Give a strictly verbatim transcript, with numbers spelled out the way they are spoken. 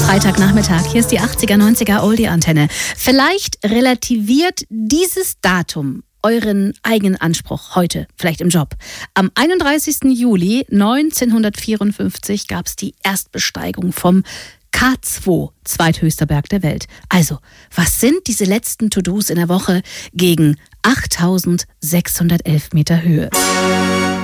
Freitagnachmittag, hier ist die achtziger, neunziger Oldie-Antenne. Vielleicht relativiert dieses Datum euren eigenen Anspruch heute, vielleicht im Job. Am einunddreißigsten Juli neunzehnhundertvierundfünfzig gab es die Erstbesteigung vom K zwei, zweithöchster Berg der Welt. Also, was sind diese letzten To-Dos in der Woche gegen achttausendsechshundertelf Meter Höhe?